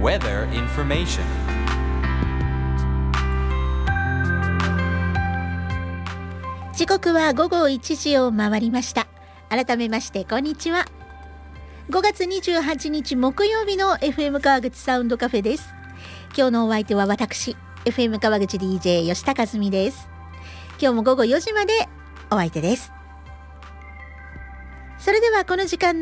Weather information. 時刻は午後1時を回りました。改めましてこんにちは。5月28日木曜日の FM 川口サウンドカフェです。今日のお相手は私 FM 川口 DJ 吉高澄です。今日も午後4時までお相手です。それではこの時間の